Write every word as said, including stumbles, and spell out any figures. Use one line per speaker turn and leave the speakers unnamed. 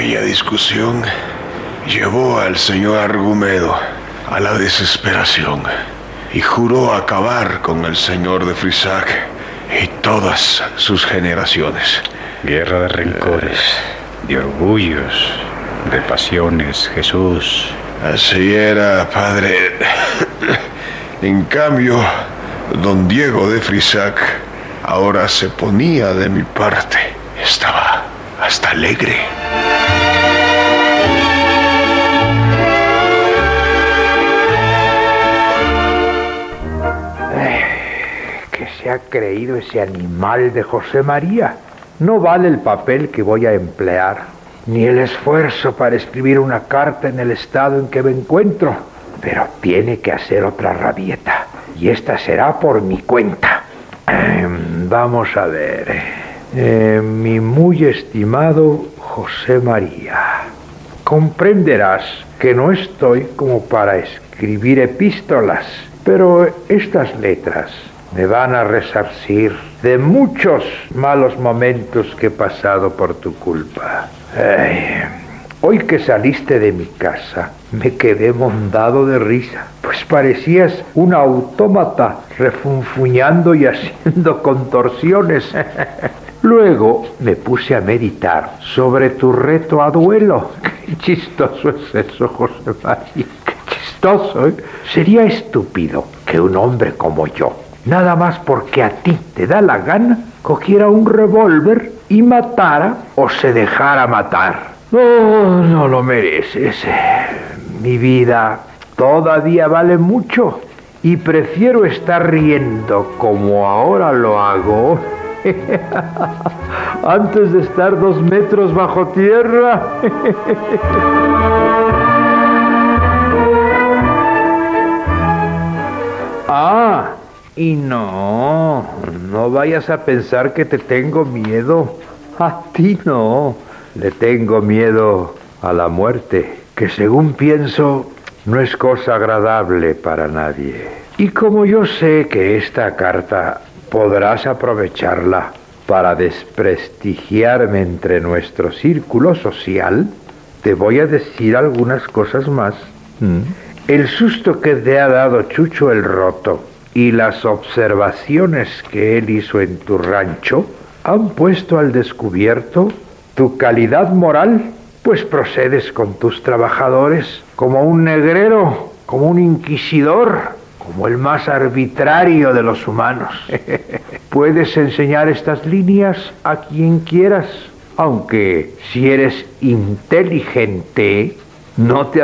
Aquella discusión llevó al señor Argumedo a la desesperación y juró acabar con el señor de Frisac y todas sus generaciones.
Guerra de rencores, de orgullos, de pasiones, Jesús.
Así era, padre. En cambio, don Diego de Frisac ahora se ponía de mi parte. Estaba hasta alegre.
¿Qué se ha creído ese animal de José María? No vale el papel que voy a emplear, ni el esfuerzo para escribir una carta en el estado en que me encuentro, pero tiene que hacer otra rabieta, y esta será por mi cuenta. Eh, vamos a ver. Eh, mi muy estimado José María, comprenderás que no estoy como para escribir epístolas, pero estas letras me van a resarcir de muchos malos momentos que he pasado por tu culpa. Ay, hoy que saliste de mi casa, me quedé mondado de risa, pues parecías un autómata refunfuñando y haciendo contorsiones. Luego me puse a meditar sobre tu reto a duelo. Qué chistoso es eso, José María. Qué chistoso, ¿eh? Sería estúpido que un hombre como yo, nada más porque a ti te da la gana, cogiera un revólver y matara o se dejara matar. No, no lo mereces. Mi vida todavía vale mucho y prefiero estar riendo como ahora lo hago antes de estar dos metros bajo tierra. Ah, y no, no vayas a pensar que te tengo miedo. A ti no, le tengo miedo a la muerte, que según pienso no es cosa agradable para nadie. Y como yo sé que esta carta podrás aprovecharla para desprestigiarme entre nuestro círculo social, te voy a decir algunas cosas más. ¿Mm? El susto que te ha dado Chucho el Roto y las observaciones que él hizo en tu rancho han puesto al descubierto tu calidad moral, pues procedes con tus trabajadores como un negrero, como un inquisidor, como el más arbitrario de los humanos. Puedes enseñar estas líneas a quien quieras, aunque si eres inteligente, no te